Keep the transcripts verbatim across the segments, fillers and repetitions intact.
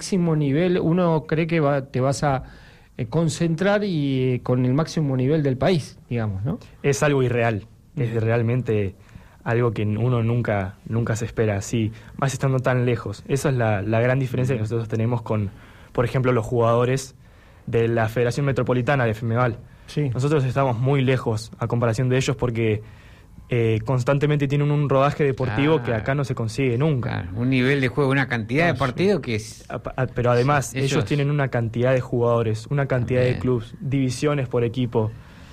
máximo nivel, uno cree que va, te vas a eh, concentrar y eh, con el máximo nivel del país, digamos, ¿no? Es algo irreal, es realmente algo que uno nunca nunca se espera así, más estando tan lejos. Esa es la, la gran diferencia que nosotros tenemos con, por ejemplo, los jugadores de la Federación Metropolitana de FEMEVAL. Sí. Nosotros estamos muy lejos a comparación de ellos porque eh, constantemente tienen un rodaje deportivo Ah, que acá no se consigue nunca. Claro, un nivel de juego, una cantidad No, de partidos que es... A- a- Pero además, Sí, ellos, ellos- tienen una cantidad de jugadores, una cantidad También. de clubes, divisiones por equipo.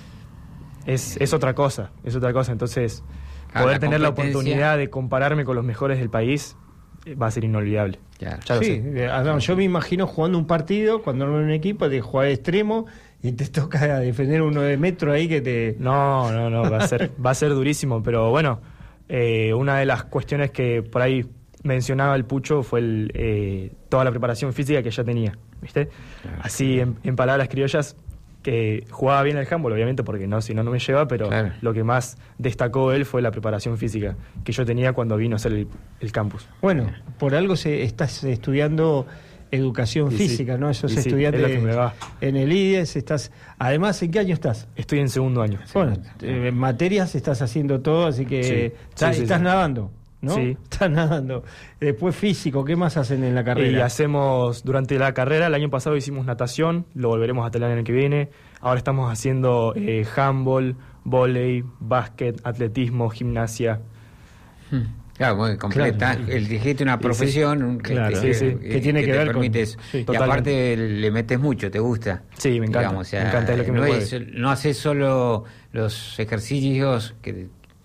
Es, es otra cosa, es otra cosa. Entonces, Claro, poder la tener la competencia- oportunidad de compararme con los mejores del país eh, va a ser inolvidable. Claro. Ya lo Sí, sé. eh, Adán, yo me imagino jugando un partido, cuando no en un equipo, de jugar de extremo y te toca defender uno de metro ahí que te... No, no, no, va a ser, va a ser durísimo, pero bueno, eh, una de las cuestiones que por ahí mencionaba el Pucho fue el, eh, toda la preparación física que ya tenía, ¿viste? Claro. Así, en, en palabras criollas, que jugaba bien el handball, obviamente, porque no, si no, no me lleva, pero Claro. lo que más destacó él fue la preparación física que yo tenía cuando vino a hacer el, el campus. Bueno, por algo se, estás estudiando educación Y sí, física, ¿no? Esos y sí, estudiantes es lo que me va. en el I D E S, estás... Además, ¿en qué año estás? Estoy en segundo año. Bueno, eh, en materias estás haciendo todo, así que Sí, estás, sí, sí, estás sí. nadando, ¿no? Sí. Estás nadando. Después físico, ¿qué más hacen en la Y carrera? hacemos, durante la carrera, el año pasado hicimos natación, lo volveremos a tener el año que viene. Ahora estamos haciendo eh, handball, vóley, básquet, atletismo, gimnasia. Hmm. Claro, muy completa. Claro. Elegiste una Sí, profesión un- que, Claro. que- Sí, sí. que- Que tiene que te ver con- permite eso. sí, y totalmente. aparte le metes mucho, te gusta. Sí, me encanta, Digamos, o sea, me encanta, es lo que me no, mueve. es- no haces solo los ejercicios que,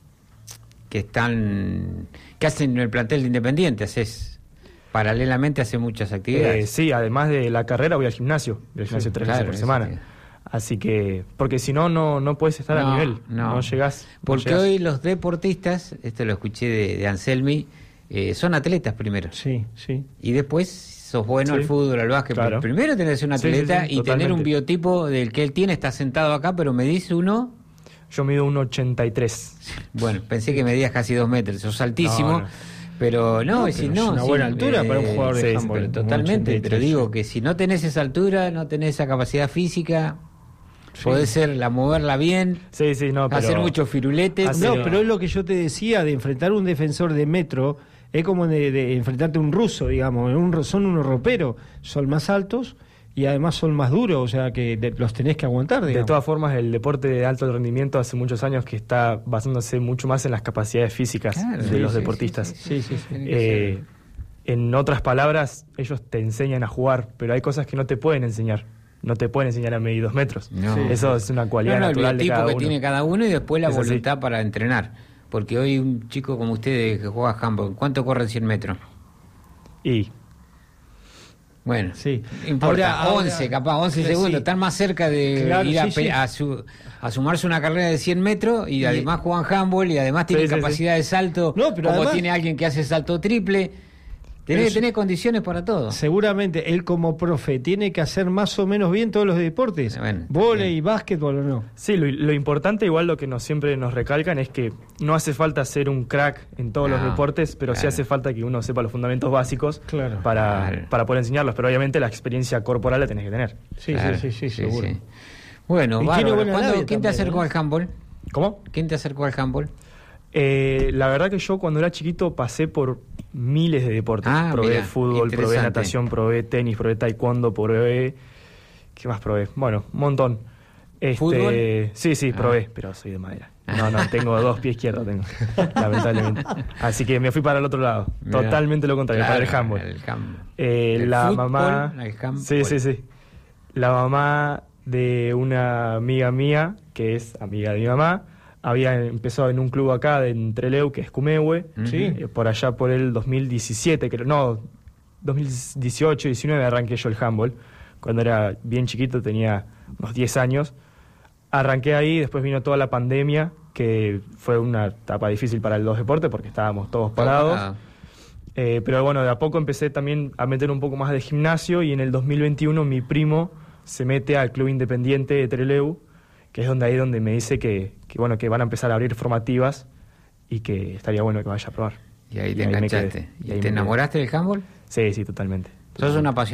que están que hacen en el plantel de Independiente, haces paralelamente hace muchas Eh, actividades. sí, además de la carrera voy al gimnasio, voy al gimnasio Sí, tres claro, veces por eso semana. sí. Así que, porque si no, no no puedes estar No, a nivel, no. no, llegás. no Porque llegás. hoy los deportistas, esto lo escuché de, de Anselmi, eh, son atletas primero. Sí, sí. Y después sos bueno Sí. al fútbol, al básquet. Claro. Primero tenés que ser un Sí, sí, atleta sí, y tener totalmente. un biotipo del que él tiene, está sentado acá, pero me dice uno... Yo mido un ochenta y tres. Bueno, pensé que medías casi dos metros, sos altísimo, No, no. pero no, No, es decir, pero es no, una sí, buena altura para un jugador de sí, sí, handball. pero un totalmente, ochenta y pero tres, digo sí. que si no tenés esa altura, no tenés esa capacidad física, Sí. podés ser la moverla bien, Sí, sí, no, pero... hacer muchos firuletes. Hace- No, Sí. pero es lo que yo te decía, de enfrentar un defensor de metro, es como de, de enfrentarte a un ruso, digamos. Un, ro- son unos roperos, son más altos y además son más duros, o sea que de- los tenés que aguantar, De digamos. todas formas, el deporte de alto rendimiento hace muchos años que está basándose mucho más en las capacidades físicas Claro, de sí, los sí, deportistas. sí, sí, Sí, sí, sí. tiene que Eh, ser. en otras palabras, ellos te enseñan a jugar, pero hay cosas que no te pueden enseñar. No te pueden enseñar a medir dos metros. No. Sí. Eso es una cualidad No, no, el natural de biotipo cada que uno. tiene cada uno y después la Es así. voluntad para entrenar. Porque hoy un chico como usted que juega handball, ¿cuánto corre en cien metros? Y Bueno, Sí. no importa, Ahora- ahora- once, capaz, once Sí, segundos, sí. están más cerca de Claro, ir a, sí, pe- sí. A, su- a sumarse una carrera de cien metros y, Y- además juegan handball y además tienen Sí, sí, capacidad de salto, No, pero como además- tiene alguien que hace salto triple. Pero Tenés que sí- tener condiciones para todo. Seguramente él como profe tiene que hacer más o menos bien todos los deportes, Bueno, vóley, sí. básquetbol o no. sí, lo, lo importante, igual lo que nos siempre nos recalcan es que no hace falta ser un crack en todos No, los deportes, pero sí claro. hace falta que uno sepa los fundamentos básicos Claro. para, Claro. para poder enseñarlos. Pero obviamente la experiencia corporal la tenés que tener. Sí, Claro, sí, sí, sí, seguro. sí. Bueno, Y tiene bárbaro. buena ¿Cuándo- labia ¿quién te también, acercó ¿eh? al handball? ¿Cómo? ¿Quién te acercó al handball? Eh, la verdad que yo cuando era chiquito pasé por miles de deportes. Ah, probé mira, fútbol, probé interesante. natación, probé tenis, probé taekwondo, probé... ¿Qué más probé? Bueno, un montón. Este, ¿Fútbol? Sí, sí, Ah. probé, pero soy de madera. No, no, tengo dos pies izquierdos, tengo, lamentablemente. Así que me fui para el otro lado. Mirá. Totalmente lo contrario, Claro, para el handball. el handball. Eh, El la fútbol, mamá... el handball. Sí, sí, sí. La mamá de una amiga mía, que es amiga de mi mamá, había empezado en un club acá de en Trelew, que es Cumehue, Sí. eh, por allá por el dos mil diecisiete, creo, no, dos mil dieciocho, diecinueve arranqué yo el handball, cuando era bien chiquito, tenía unos diez años. Arranqué ahí, después vino toda la pandemia, que fue una etapa difícil para los deportes porque estábamos todos parados. Ah, Eh, pero bueno, de a poco empecé también a meter un poco más de gimnasio y en el dos mil veintiuno mi primo se mete al Club Independiente de Trelew, que es donde ahí donde me dice que, que bueno que van a empezar a abrir formativas y que estaría bueno que vaya a probar. Y ahí Y te ahí me enganchaste. quedé, y ¿Y ahí te me quedé. enamoraste del handball? Sí, sí, totalmente. Sos un apasionado.